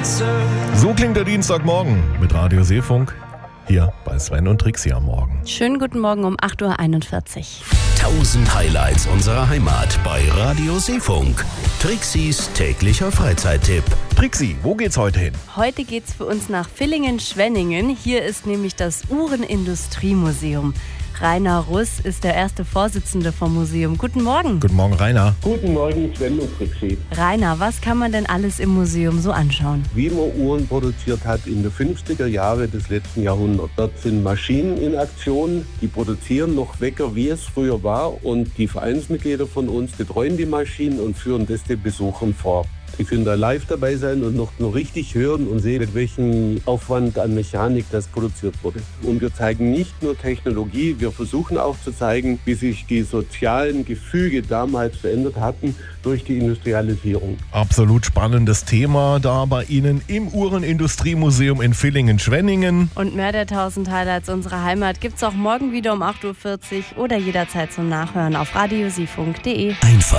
So klingt der Dienstagmorgen mit Radio Seefunk hier bei Sven und Trixie am Morgen. Schönen guten Morgen um 8.41 Uhr. 1000 Highlights unserer Heimat bei Radio Seefunk. Trixis täglicher Freizeittipp. Trixie, wo geht's heute hin? Heute geht's für uns nach Villingen-Schwenningen. Hier ist nämlich das Uhrenindustriemuseum. Rainer Russ ist der erste Vorsitzende vom Museum. Guten Morgen. Guten Morgen, Rainer. Guten Morgen, Sven und Trixie. Rainer, was kann man denn alles im Museum so anschauen? Wie man Uhren produziert hat in den 50er Jahren des letzten Jahrhunderts. Dort sind Maschinen in Aktion, die produzieren noch Wecker, wie es früher war. Und die Vereinsmitglieder von uns betreuen die Maschinen und führen das den Besuchern vor. Die können da live dabei sein und noch richtig hören und sehen, mit welchem Aufwand an Mechanik das produziert wurde. Und wir zeigen nicht nur Technologie, wir versuchen auch zu zeigen, wie sich die sozialen Gefüge damals verändert hatten durch die Industrialisierung. Absolut spannendes Thema da bei Ihnen im Uhrenindustriemuseum in Villingen-Schwenningen. Und mehr der 1000 Highlights unserer Heimat gibt's auch morgen wieder um 8.40 Uhr oder jederzeit zum Nachhören auf radiosifunk.de. Einfach